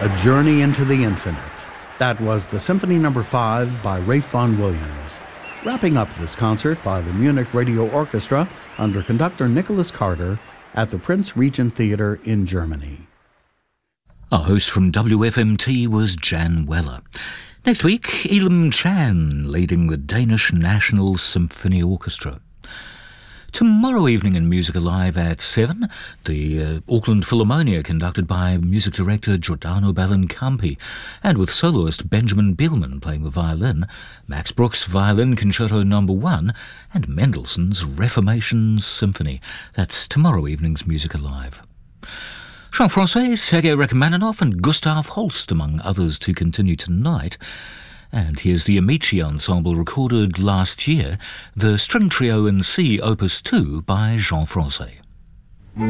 A Journey into the Infinite. That was the Symphony No. 5 by Ralph Vaughan Williams. Wrapping up this concert by the Munich Radio Orchestra under conductor Nicholas Carter at the Prince Regent Theatre in Germany. Our host from WFMT was Jan Weller. Next week, Elam Chan leading the Danish National Symphony Orchestra. Tomorrow evening in Music Alive at 7, the Auckland Philharmonia conducted by music director Giordano Bellincampi, and with soloist Benjamin Bielman playing the violin, Max Bruch's Violin Concerto No. 1, and Mendelssohn's Reformation Symphony. That's tomorrow evening's Music Alive. Jean-François, Sergei Rachmaninoff and Gustav Holst, among others, to continue tonight. And here's the Amici Ensemble recorded last year, the String Trio in C, Opus 2 by Jean-François.